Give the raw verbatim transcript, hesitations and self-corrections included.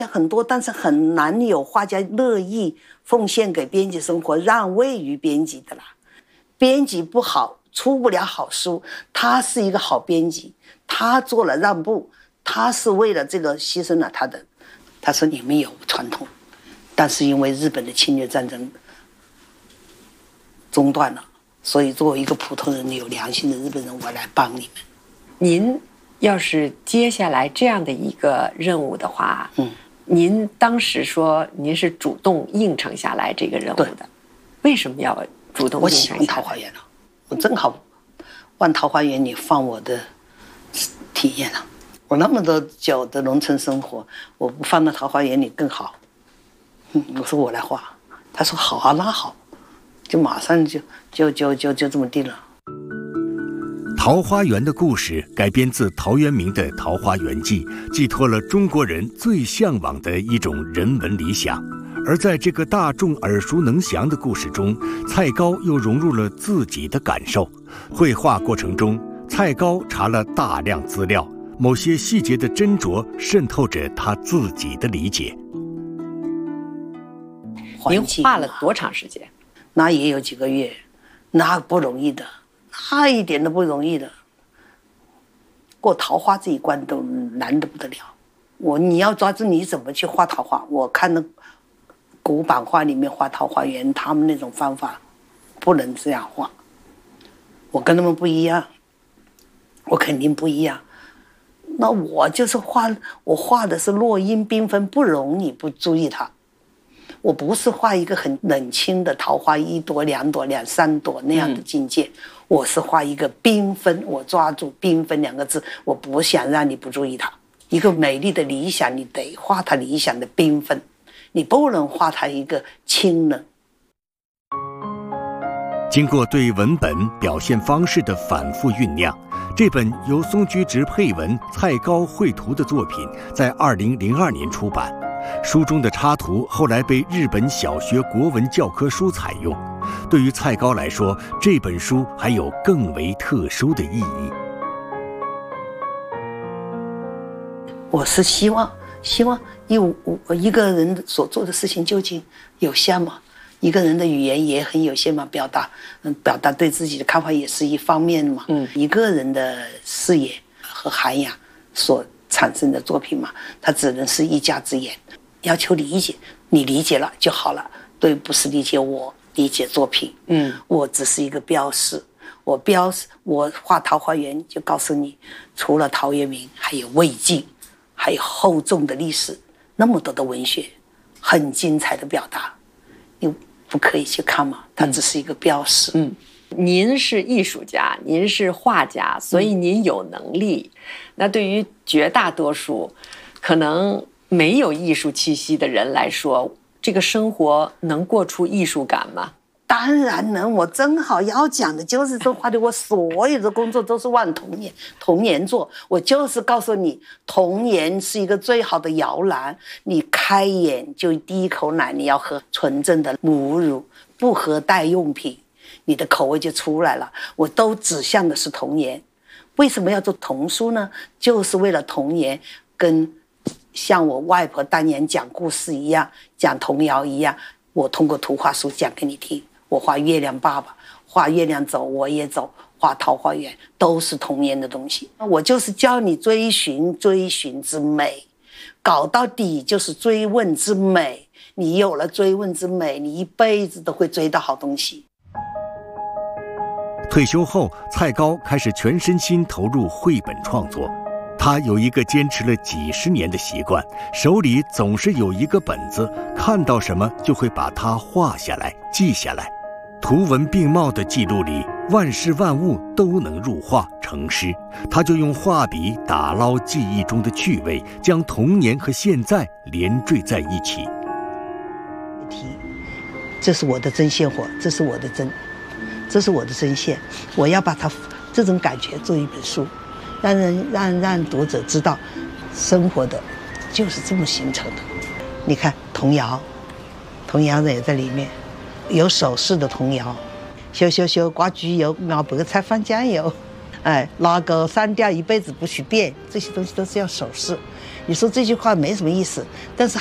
很多，但是很难有画家乐意奉献给编辑生活，让位于编辑的啦。编辑不好，出不了好书，他是一个好编辑，他做了让步，他是为了这个牺牲了他的。他说你们有传统，但是因为日本的侵略战争中断了，所以作为一个普通人有良心的日本人，我来帮你们。 您要是接下来这样的一个任务的话， 嗯， 您当时说您是主动应承下来这个任务的，为什么要主动应承下来？ 我喜欢桃花源了，我正好往桃花源里放我的体验了。我那么多久的农村生活，我不放到桃花源里更好。嗯，我说我来画，他说好啊，那好，就马上就就就就就这么定了。 桃花源的故事改编自陶渊明的《桃花源记》，寄托了中国人最向往的一种人文理想。而在这个大众耳熟能详的故事中，蔡高又融入了自己的感受。绘画过程中，蔡高查了大量资料，某些细节的斟酌渗透着他自己的理解。 您画了多长时间？ 那也有几个月，那不容易的，那一点都不容易的。过桃花这一关都难得不得了。我你要抓住你怎么去画桃花，我看的古版画里面画桃花源，他们那种方法不能这样画，我跟他们不一样，我肯定不一样。那我就是画，我画的是落英缤纷，不容你不注意它。我不是画一个很冷清的桃花，一朵两朵两三朵那样的境界，嗯、我是画一个缤纷，我抓住缤纷两个字，我不想让你不注意它。一个美丽的理想，你得画它理想的缤纷，你不能画它一个清冷。 经过对文本表现方式的反复酝酿，这本由松居直配文、蔡高绘图的作品在二零零二年出版。书中的插图后来被日本小学国文教科书采用。对于蔡高来说，这本书还有更为特殊的意义。 我是希望，希望一我一个人所做的事情究竟有限吗？一个人的语言也很有限嘛，表达，嗯，表达对自己的看法也是一方面嘛。嗯，一个人的视野和涵养所产生的作品嘛，它只能是一家之言。要求理解，你理解了就好了。对，不是理解我，理解作品。嗯，我只是一个标示，我标示，我画桃花源就告诉你，除了陶渊明，还有魏晋，还有厚重的历史，那么多的文学，很精彩的表达，你不可以去看吗？它只是一个标示。 嗯，您是艺术家，您是画家，所以您有能力。嗯、那对于绝大多数可能没有艺术气息的人来说，这个生活能过出艺术感吗？ 当然能，我正好要讲的就是这话题。我所有的工作都是往童年童年做，我就是告诉你，童年是一个最好的摇篮。你开眼就第一口奶，你要喝纯正的母乳，不喝代用品，你的口味就出来了。我都指向的是童年。为什么要做童书呢？就是为了童年，跟像我外婆当年讲故事一样，讲童谣一样，我通过图画书讲给你听。我画月亮爸爸，画月亮走我也走，画桃花源，都是童年的东西。我就是教你追寻追寻之美，搞到底就是追问之美。你有了追问之美，你一辈子都会追到好东西。 退休后，蔡高开始全身心投入绘本创作。他有一个坚持了几十年的习惯，手里总是有一个本子，看到什么就会把它画下来、记下来。图文并茂的记录里，万事万物都能入画成诗。他就用画笔打捞记忆中的趣味，将童年和现在连缀在一起。 这是我的针线活，这是我的针，这是我的针线，我要把它这种感觉做一本书。让人让让读者知道，生活的就是这么形成的。你看童谣，童谣也在里面，有手势的童谣，羞羞羞刮焗油，熬白菜放酱油， 哎，拉钩删掉一辈子不许变，这些东西都是要手势。你说这句话没什么意思，但是